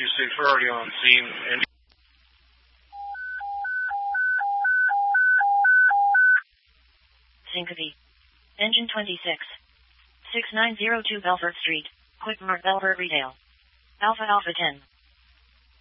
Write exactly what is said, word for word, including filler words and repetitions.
six already on scene. And Syncope. Engine twenty-six. six nine zero two Belfort Street, Quick Mart Belfort Retail. Alpha Alpha ten.